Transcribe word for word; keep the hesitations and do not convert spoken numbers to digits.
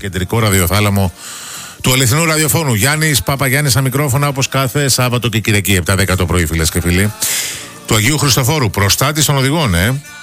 κεντρικό ραδιοθάλαμο του αληθινού ραδιοφώνου. Γιάννης Παπαγιάννης στα μικρόφωνα, όπως κάθε Σάββατο και Κυριακή επτά δέκα το πρωί, φίλες και φίλοι. Του Αγίου Χριστοφόρου, προστάτης των οδηγών, ε.